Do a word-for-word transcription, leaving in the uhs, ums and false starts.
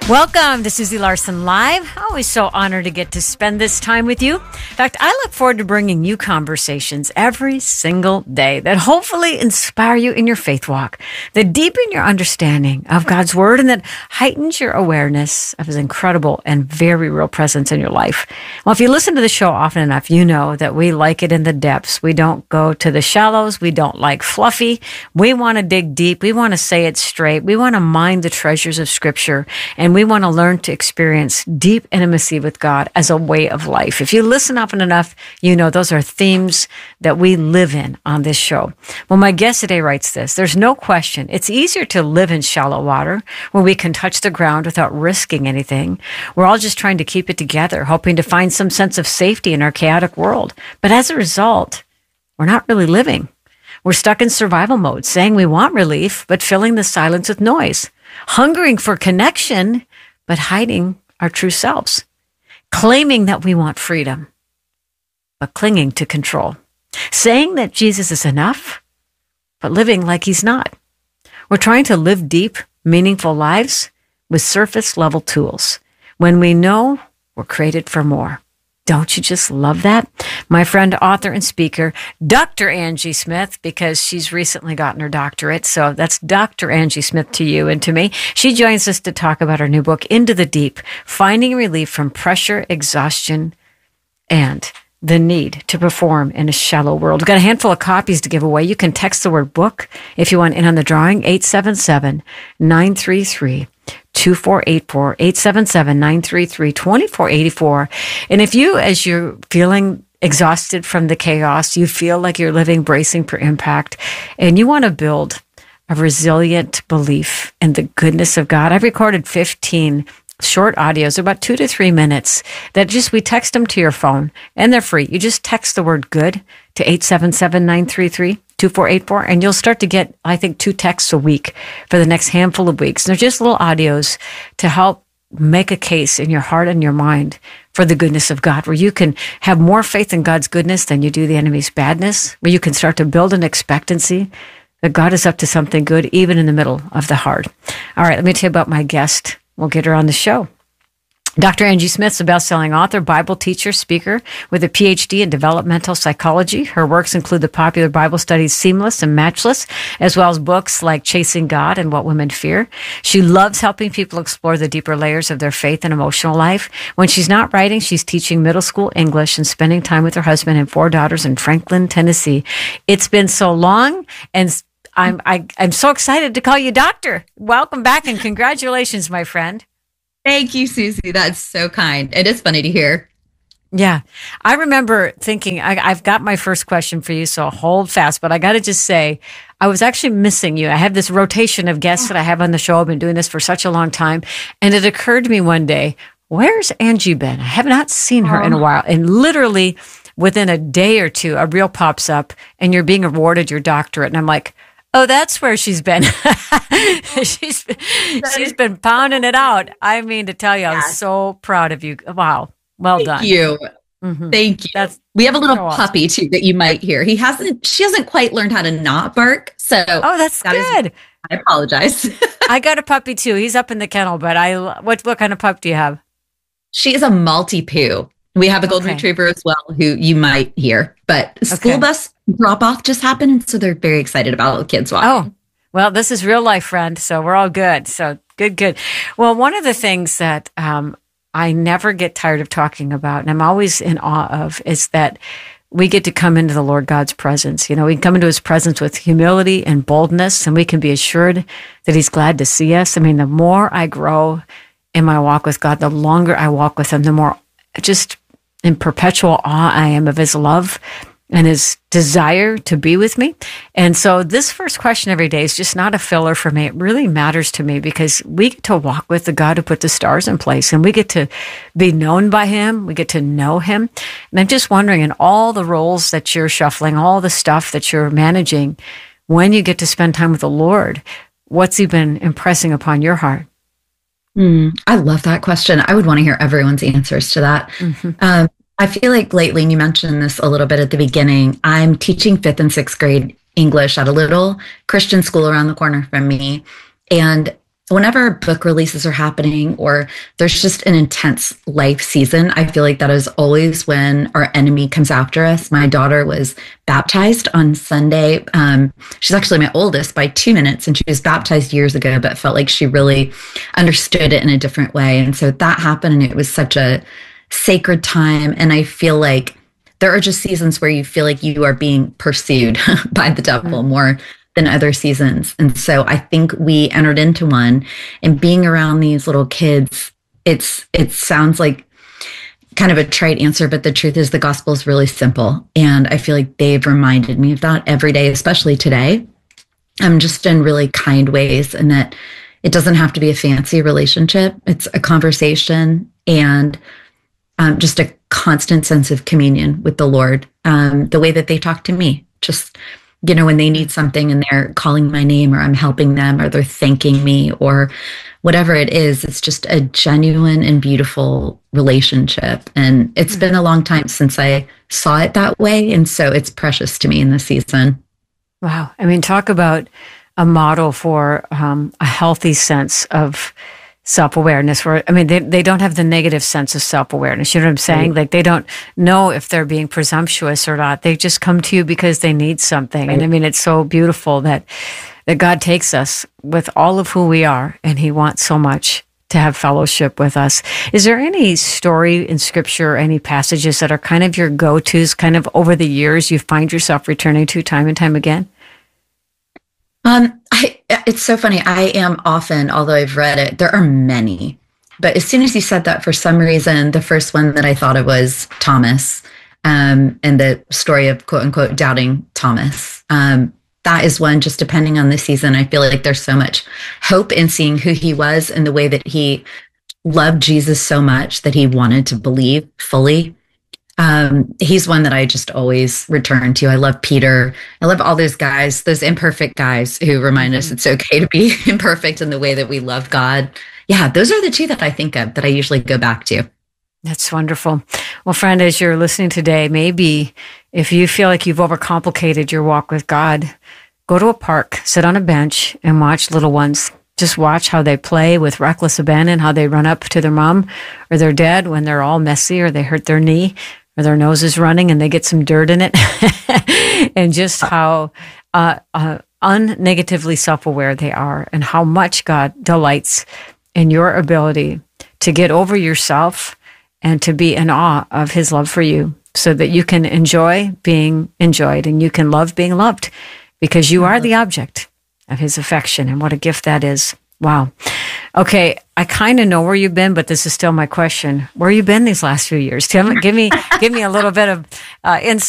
Welcome to Susie Larson Live. Always so honored to get to spend this time with you. In fact, I look forward to bringing you conversations every single day that hopefully inspire you in your faith walk, that deepen your understanding of God's Word, and that heightens your awareness of His incredible and very real presence in your life. Well, if you listen to the show often enough, you know that we like it in the depths. We don't go to the shallows. We don't like fluffy. We want to dig deep. We want to say it straight. We want to mine the treasures of Scripture, and we want to learn to experience deep intimacy with God as a way of life. If you listen often enough, you know those are themes that we live in on this show. Well, my guest today writes this: there's no question it's easier to live in shallow water where we can touch the ground without risking anything. We're all just trying to keep it together, hoping to find some sense of safety in our chaotic world. But as a result, we're not really living. We're stuck in survival mode, saying we want relief, but filling the silence with noise, hungering for connection, but hiding our true selves, claiming that we want freedom, but clinging to control, saying that Jesus is enough, but living like He's not. We're trying to live deep, meaningful lives with surface-level tools when we know we're created for more. Don't you just love that? My friend, author, and speaker, Doctor Angie Smith, because she's recently gotten her doctorate. So that's Doctor Angie Smith to you and to me. She joins us to talk about her new book, Into the Deep, Finding Relief from Pressure, Exhaustion, and the Need to Perform in a Shallow World. We've got a handful of copies to give away. You can text the word book if you want in on the drawing, eight seven seven, nine three three, two four eight four, eight seven seven, nine three three, two four eight four. And if you, as you're feeling exhausted from the chaos, you feel like you're living bracing for impact, and you want to build a resilient belief in the goodness of God, I've recorded fifteen short audios, about two to three minutes, that just, we text them to your phone, and they're free. You just text the word good to eight seven seven, nine three three, two four eight four, and you'll start to get, I think, two texts a week for the next handful of weeks. And they're just little audios to help make a case in your heart and your mind for the goodness of God, where you can have more faith in God's goodness than you do the enemy's badness, where you can start to build an expectancy that God is up to something good, even in the middle of the hard. All right, let me tell you about my guest. We'll get her on the show. Doctor Angie Smith is a best-selling author, Bible teacher, speaker with a P H D in developmental psychology. Her works include the popular Bible studies Seamless and Matchless, as well as books like Chasing God and What Women Fear. She loves helping people explore the deeper layers of their faith and emotional life. When she's not writing, she's teaching middle school English and spending time with her husband and four daughters in Franklin, Tennessee. It's been so long, and I'm I, I'm so excited to call you doctor. Welcome back, and congratulations, my friend. Thank you, Susie. That's so kind. It is funny to hear. Yeah. I remember thinking, I, I've got my first question for you, so hold fast. But I got to just say, I was actually missing you. I have this rotation of guests that I have on the show. I've been doing this for such a long time. And it occurred to me one day, where's Angie been? I have not seen her in a while. And literally within a day or two, a reel pops up and you're being awarded your doctorate. And I'm like, oh, that's where she's been. she's she's been pounding it out. I mean, to tell you, I'm so proud of you. Wow, well Thank done. Thank you. Mm-hmm. Thank you. That's we have a little so puppy awesome. too that you might hear. He hasn't. She hasn't quite learned how to not bark. So oh, that's that good. Is, I apologize. I got a puppy too. He's up in the kennel, but I what what kind of pup do you have? She is a Maltipoo. We have a golden okay. retriever as well, who you might hear. But school okay. bus drop off just happened, so they're very excited about the kids walking. Oh. Well, this is real life, friend, so we're all good. So good, good. Well, one of the things that um, I never get tired of talking about, and I'm always in awe of, is that we get to come into the Lord God's presence. You know, we can come into His presence with humility and boldness, and we can be assured that He's glad to see us. I mean, the more I grow in my walk with God, the longer I walk with Him, the more just in perpetual awe I am of His love and His desire to be with me. And so this first question every day is just not a filler for me. It really matters to me because we get to walk with the God who put the stars in place, and we get to be known by Him. We get to know Him. And I'm just wondering, in all the roles that you're shuffling, all the stuff that you're managing, when you get to spend time with the Lord, what's He been impressing upon your heart? Mm, I love that question. I would want to hear everyone's answers to that. Mm-hmm. Um, I feel like lately, and you mentioned this a little bit at the beginning, I'm teaching fifth and sixth grade English at a little Christian school around the corner from me. And whenever book releases are happening or there's just an intense life season, I feel like that is always when our enemy comes after us. My daughter was baptized on Sunday. Um, she's actually my oldest by two minutes, and she was baptized years ago, but felt like she really understood it in a different way. And so that happened, and it was such a sacred time. And I feel like there are just seasons where you feel like you are being pursued by the devil more than other seasons. And so I think we entered into one, and being around these little kids, it's it sounds like kind of a trite answer, but the truth is the gospel is really simple. And I feel like they've reminded me of that every day, especially today. I'm just in really kind ways, and that it doesn't have to be a fancy relationship. It's a conversation and um, just a constant sense of communion with the Lord. Um, the way that they talk to me, just you know, when they need something and they're calling my name, or I'm helping them, or they're thanking me, or whatever it is, it's just a genuine and beautiful relationship. And it's been a long time since I saw it that way. And so it's precious to me in this season. Wow. I mean, talk about a model for um, a healthy sense of self-awareness, where, I mean, they, they don't have the negative sense of self-awareness. You know what I'm saying? Right. Like they don't know if they're being presumptuous or not. They just come to you because they need something. Right. And I mean, it's so beautiful that, that God takes us with all of who we are, and he wants so much to have fellowship with us. Is there any story in scripture, any passages that are kind of your go-tos, kind of over the years you find yourself returning to time and time again? Um, I, it's so funny. I am often, although I've read it, there are many, but as soon as you said that, for some reason, the first one that I thought of was Thomas, um, and the story of quote unquote doubting Thomas. Um, that is one, just depending on the season, I feel like there's so much hope in seeing who he was and the way that he loved Jesus so much that he wanted to believe fully. Um, he's one that I just always return to. I love Peter. I love all those guys, those imperfect guys who remind us it's okay to be imperfect in the way that we love God. Yeah, those are the two that I think of that I usually go back to. That's wonderful. Well, friend, as you're listening today, maybe if you feel like you've overcomplicated your walk with God, go to a park, sit on a bench, and watch little ones. Just watch how they play with reckless abandon, how they run up to their mom or their dad when they're all messy, or they hurt their knee, or their nose is running and they get some dirt in it. And just how uh, uh, unnegatively self-aware they are, and how much God delights in your ability to get over yourself and to be in awe of his love for you, so that you can enjoy being enjoyed and you can love being loved, because you are the object of his affection. And what a gift that is. Wow. Okay, I kind of know where you've been, but this is still my question. Where you been these last few years? Give me, give me, give me a little bit of uh, insight.